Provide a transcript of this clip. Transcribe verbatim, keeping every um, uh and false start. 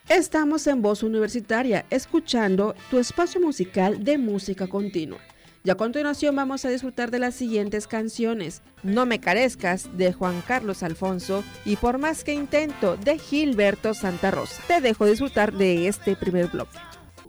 Estamos en Voz Universitaria, escuchando tu espacio musical de música continua. Y a continuación vamos a disfrutar de las siguientes canciones: No me carezcas, de Juan Carlos Alfonso, y Por más que intento, de Gilberto Santa Rosa. Te dejo disfrutar de este primer bloque.